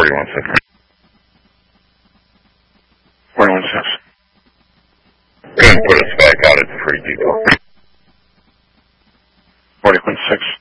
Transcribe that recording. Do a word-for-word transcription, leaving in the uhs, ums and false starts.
forty-one six. forty-one six. Go ahead and put us back out at the free depot. forty-one six.